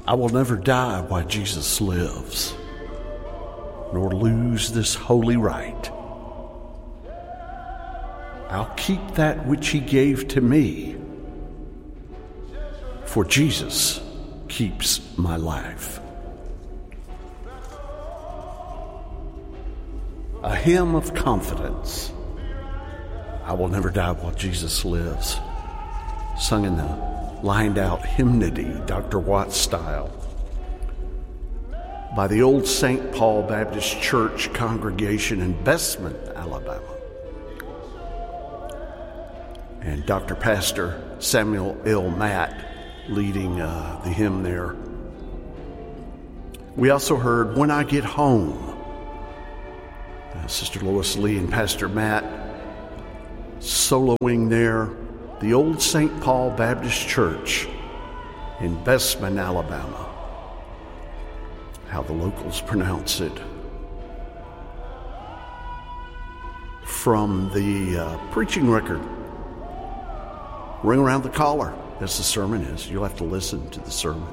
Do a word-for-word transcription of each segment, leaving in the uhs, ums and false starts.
I will never die while Jesus lives, nor lose this holy right. I'll keep that which he gave to me, for Jesus keeps my life. A hymn of confidence. I will never die while Jesus lives. Sung in the lined out hymnody, Doctor Watts style, by the Old Saint Paul Baptist Church congregation in Bessemer, Alabama. And Doctor Pastor Samuel L. Matt leading uh, the hymn there. We also heard When I Get Home. Uh, Sister Lois Lee and Pastor Matt soloing there, the Old Saint Paul Baptist Church in Bessemer, Alabama. How the locals pronounce it. From the uh, preaching record, Ring Around the Collar, as the sermon is. You'll have to listen to the sermon.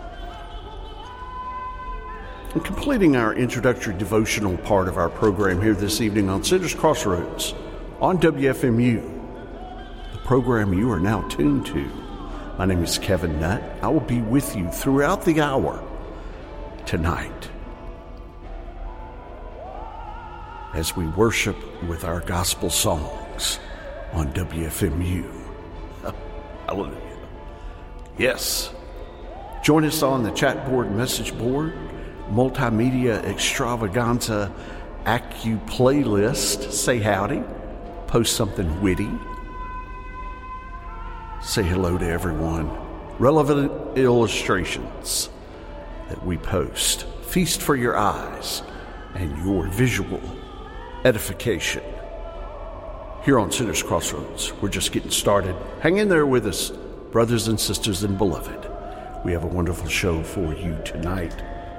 And completing our introductory devotional part of our program here this evening on Citrus Crossroads on W F M U, the program you are now tuned to. My name is Kevin Nutt. I will be with you throughout the hour tonight as we worship with our gospel songs on W F M U. Hallelujah. Yes. Join us on the chat board, message board, multimedia extravaganza Acu playlist. Say howdy. Post something witty. Say hello to everyone. Relevant illustrations that we post. Feast for your eyes and your visual edification. Here on Citrus Crossroads, we're just getting started. Hang in there with us, brothers and sisters and beloved. We have a wonderful show for you tonight.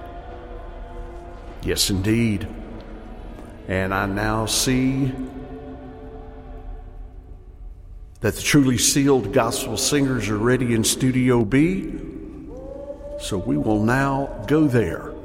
Yes, indeed. And I now see that the truly sealed gospel singers are ready in Studio B. So we will now go there